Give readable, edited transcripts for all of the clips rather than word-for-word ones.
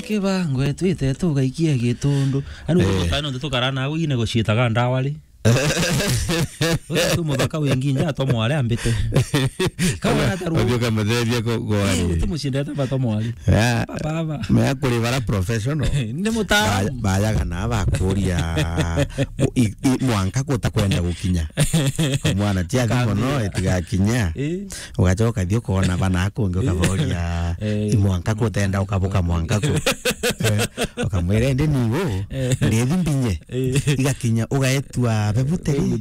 kiba ngwetwite tugaikie gitundu anu mutano tukarana wine gociitaga ndawari tu muthaka wingi nya to mwale ambite kawa taru obyo kamathebia gwari tu mucindeta bato mwali baba me akuri bara professional ndi muta bayaga na bakuria mwanka kutakwenda gukinya mwana tia thimo no itigakinya ugacoka thio kona bana kungi ukavoria mwanka kutenda ukabuka mwanka ku ukamwire ndi niwo ndi thimbinye igakinya ugaetua bebuteri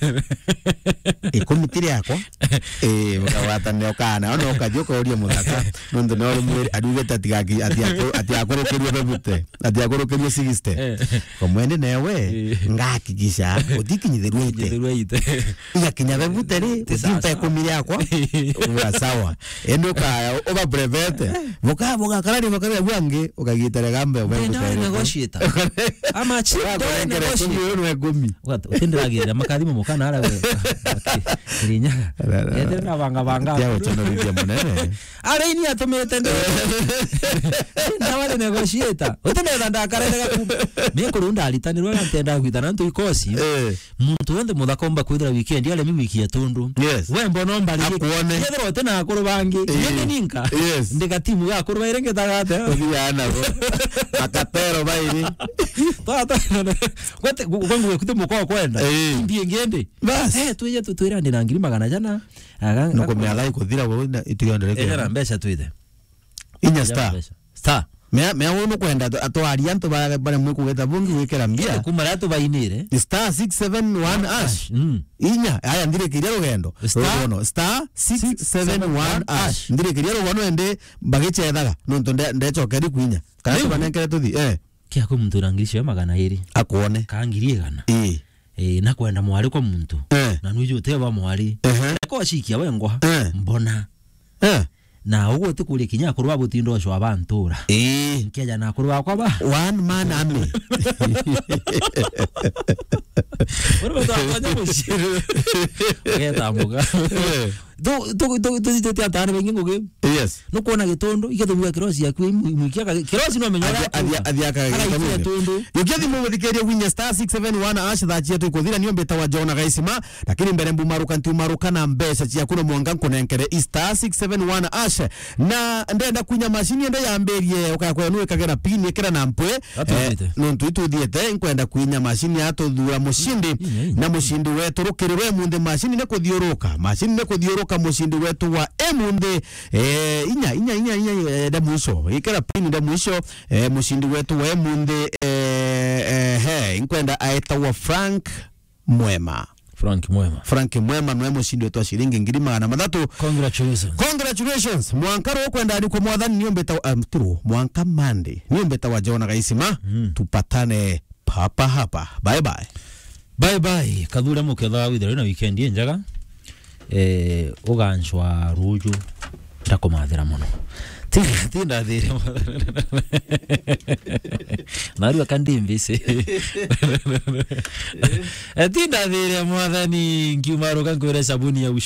ikomitiri yakwa mukawata ne okana ono ukathio koria muthaka nondo no mwiri aduge tatigaki ati akorokerio bebute ati akorokerio 60 komwende newe ngakikisha utikinyithiruite igakinya bebuteri utimpa ikumiri yakwa sawa endo ka oba brevete voka karani makari bwange ukagitera gambe bebuteri negotiate ama chido negotiate utindiragira makadimo mukana ara we rinyaga yetera banga ya utonoria munene ara ini atomete ndawale negotiate utinera ndakarega ku mekurunda alitanirwa ntenda kwitana ntu ikosi muntu wende muthakomba kwithira weekend yale mi wiki ya tundu we mbono mbali yethero utena akuru bangi yende ninka ndika timu ya akuru bairenge tagate yana akapero bairi tata kwete kwangu kwete mukwa kwenda ndiye ngende bas tuye tutwira ndina ngiri magana jana nuko mealai kuthira wewe itiyondereke era mbesha tuide inya star me wono kwenda atwari antu bare mwe kugeta bungi wikera mbia kumara tu bainire star 671 ash inya aya ndire kiria rugendo rono star 671 ash ndire kiria rono ende bagicethaga nonto ndecokeri kwinya kana tubanenkere tuthi kia ko muntu rangirisha magana iri akuone kangirie gana na kwenda mwari kwa muntu na nuju uteba mwari ko ashikia wengwa mbona na ugo tukuri kinya kurwa butindo cyo abantura nkeja na kurwa kwa ba one man army urbo twaje mushire geta muga do atane bengi ngoge yes no kuona gitondo ikethumwa kirosi yakwe mwikia kirosi no menyora adiaka gitondo yukithi muthikeria winya star 671 ash that yetu kuthira niyo mbeta wa Jona gaisima lakini mbere mbumaruka ntumaruka na mbesa cia kuno mwanga nkunenkere star 671 ash na ndenda kunya mashini ende yamberie ukakwenwe kagera pin ikira na mpwe no ntuitu thiete nkwenda kunya mashini atuthura mushindi na mushindi wetu rukirirwe munde mashini ne kuthiuruka mushindi wetu wa emunde inya da mwisho ikira pin da mwisho mushindi wetu wa emunde nkwenda aita wa Frank Mwema nwe mushindi wetu wa shilingi ngiri magana mathatu. Congratulations mwankaro kwenda ali kwa mwathani niyo mbeta mturu mwanka mande niyo mbeta wa Jona gaisima tupatane papa hapa bye bye kadura muketha withira na weekend njaga uganshwa ruju ndakomathira muno tinda thire nari akandimbise tinda thire mwathani ngiumaruka ngwire sabuni ya